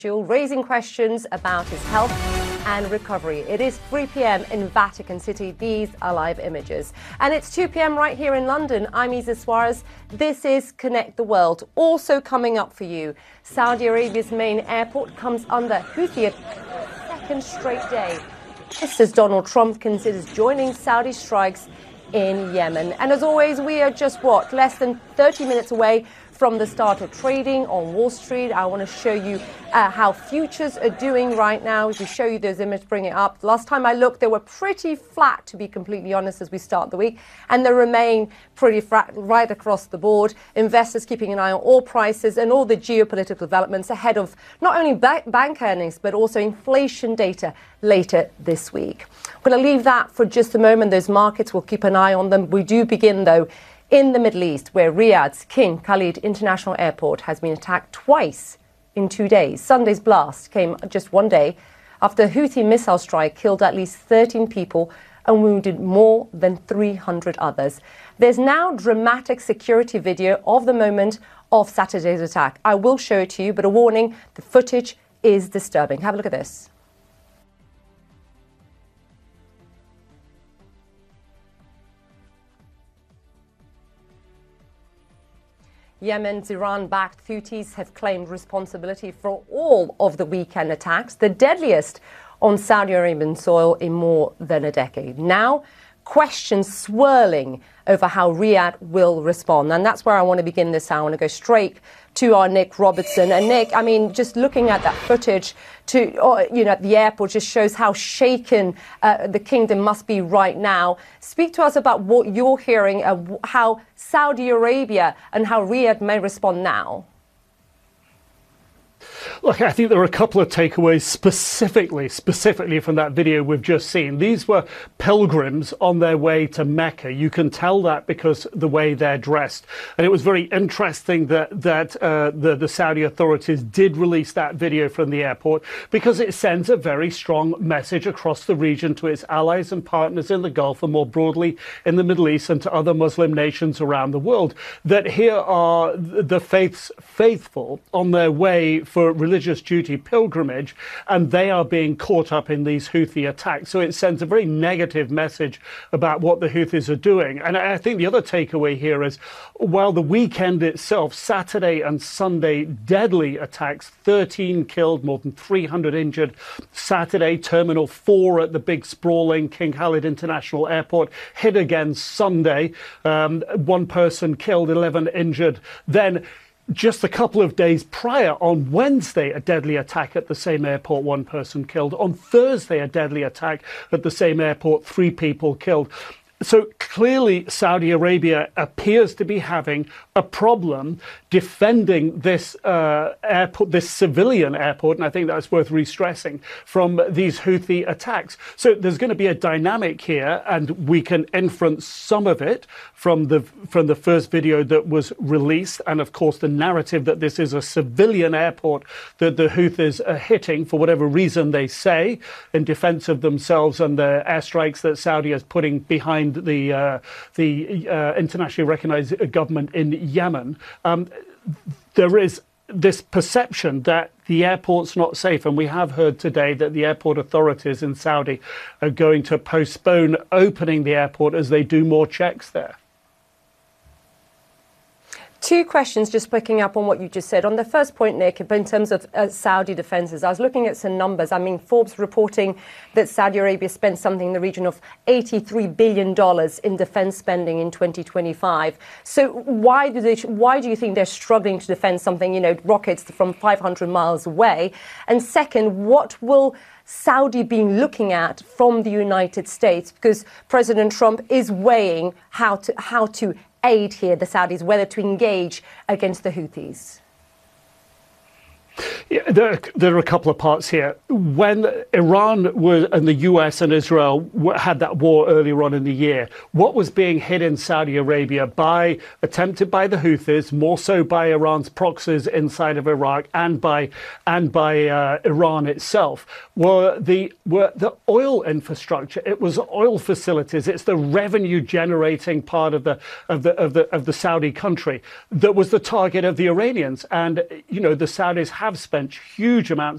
raising questions about his health and recovery. It is 3 p.m. in Vatican City. These are live images. And it's 2 p.m. right here in London. I'm Isa Suarez. This is Connect the World. Also coming up for you, Saudi Arabia's main airport comes under Houthi second straight day. Just as Donald Trump considers joining Saudi strikes in Yemen. And as always, we are just, less than 30 minutes away from the start of trading on Wall Street. I want to show you how futures are doing right now. If we show you those images, bring it up. Last time I looked, they were pretty flat, to be completely honest, as we start the week. And they remain pretty flat right across the board. Investors keeping an eye on oil prices and all the geopolitical developments ahead of not only bank earnings, but also inflation data later this week. I'm going to leave that for just a moment. Those markets, we'll keep an eye on them. We do begin, though, in the Middle East, where Riyadh's King Khalid International Airport has been attacked twice in 2 days. Sunday's blast came just one day after a Houthi missile strike killed at least 13 people and wounded more than 300 others. There's now dramatic security video of the moment of Saturday's attack. I will show it to you, but a warning, the footage is disturbing. Have a look at this. Yemen's Iran-backed Houthis have claimed responsibility for all of the weekend attacks, the deadliest on Saudi Arabian soil in more than a decade. Now, questions swirling over how Riyadh will respond. And that's where I want to begin this. I want to go straight to our Nick Robertson. And Nick, I mean, just looking at that footage at the airport just shows how shaken the kingdom must be right now. Speak to us about what you're hearing, how Saudi Arabia and how Riyadh may respond now. Look, I think there are a couple of takeaways specifically from that video we've just seen. These were pilgrims on their way to Mecca. You can tell that because the way they're dressed. And it was very interesting that the Saudi authorities did release that video from the airport because it sends a very strong message across the region to its allies and partners in the Gulf and more broadly in the Middle East and to other Muslim nations around the world, that here are the faithful on their way for religious duty pilgrimage, and they are being caught up in these Houthi attacks. So it sends a very negative message about what the Houthis are doing. And I think the other takeaway here is, while the weekend itself, Saturday and Sunday, deadly attacks, 13 killed, more than 300 injured. Saturday, Terminal 4 at the big sprawling King Khalid International Airport hit again Sunday. 1 person killed, 11 injured. Then just a couple of days prior, on Wednesday, a deadly attack at the same airport, 1 person killed. On Thursday, a deadly attack at the same airport, 3 people killed. So clearly, Saudi Arabia appears to be having a problem defending this airport, this civilian airport, and I think that's worth re-stressing, from these Houthi attacks. So there's going to be a dynamic here, and we can inference some of it from the first video that was released, and of course the narrative that this is a civilian airport that the Houthis are hitting for whatever reason they say, in defense of themselves and the airstrikes that Saudi is putting behind the internationally recognized government in Yemen. There is this perception that the airport's not safe, and we have heard today that the airport authorities in Saudi are going to postpone opening the airport as they do more checks there. 2 questions, just picking up on what you just said. On the first point, Nick, in terms of Saudi defences, I was looking at some numbers. I mean, Forbes reporting that Saudi Arabia spent something in the region of $83 billion in defence spending in 2025. So why do you think they're struggling to defend something, rockets from 500 miles away? And second, what will Saudi been looking at from the United States? Because President Trump is weighing how to aid here the Saudis, whether to engage against the Houthis. Yeah, there are a couple of parts here. When Iran and the US and Israel had that war earlier on in the year, what was being hit in Saudi Arabia attempted by the Houthis, more so by Iran's proxies inside of Iraq and by Iran itself, were the oil infrastructure. It was oil facilities. It's the revenue generating part of the Saudi country that was the target of the Iranians. And the Saudis have spent huge amounts